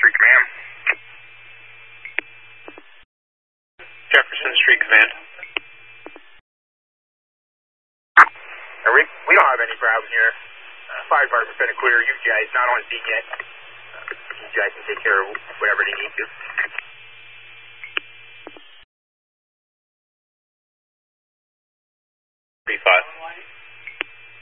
Street Command. Jefferson Street Command. We don't have any problem here. Fire department's been clear. You guys not on scene yet. You guys can take care of whatever they need to.